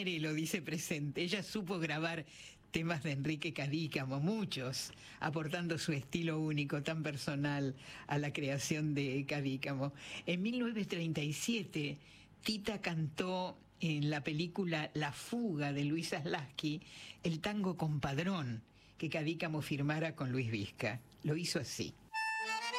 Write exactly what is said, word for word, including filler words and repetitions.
quiere lo dice presente. Ella supo grabar temas de Enrique Cadícamo, muchos, aportando su estilo único, tan personal, a la creación de Cadícamo. En mil novecientos treinta y siete, Tita cantó en la película La fuga de Luis Zaslavsky el tango Compadrón, que Cadícamo firmara con Luis Vizca. Lo hizo así.